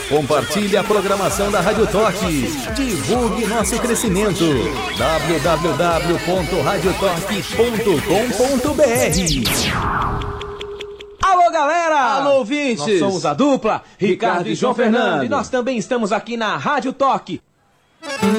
Compartilhe a programação da Rádio Toque. Divulgue nosso crescimento. www.radiotoque.com.br. Alô, galera! Alô, ouvintes! Nós somos a dupla Ricardo e João Fernando. E nós também estamos aqui na Rádio Toque.